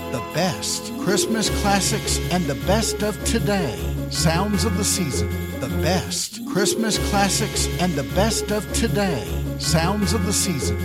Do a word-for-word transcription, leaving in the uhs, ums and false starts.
The best Christmas classics and the best of today. Sounds of the season. The best Christmas classics and the best of today. Sounds of the season.